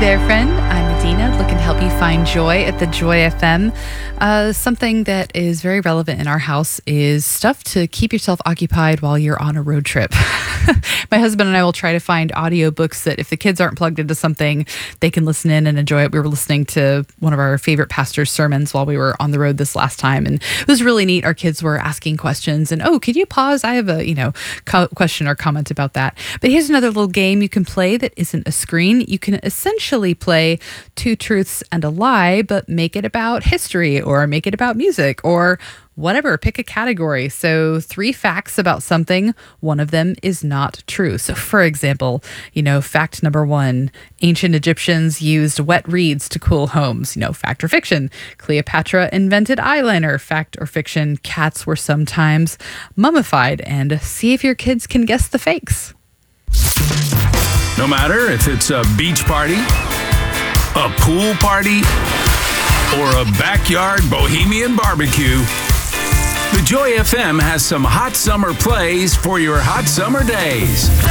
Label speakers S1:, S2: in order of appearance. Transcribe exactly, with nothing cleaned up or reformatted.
S1: there, friend. I'm Medina, looking to help you find joy at the Joy F M. Uh, something that is very relevant in our house is stuff to keep yourself occupied while you're on a road trip. My husband and I will try to find audiobooks that if the kids aren't plugged into something, they can listen in and enjoy it. We were listening to one of our favorite pastor's sermons while we were on the road this last time, and it was really neat. Our kids were asking questions and, oh, could you pause? I have a, you know, co- question or comment about that. But here's another little game you can play that isn't a screen. You can essentially play two truths and a lie, but make it about history or make it about music or whatever, pick a category. So three facts about something, one of them is not true. So for example, you know, fact number one, ancient Egyptians used wet reeds to cool homes. You know, fact or fiction? Cleopatra invented eyeliner. Fact or fiction? Cats were sometimes mummified. And see if your kids can guess the fakes.
S2: No matter if it's a beach party, a pool party, or a backyard bohemian barbecue, the Joy F M has some hot summer plays for your hot summer days.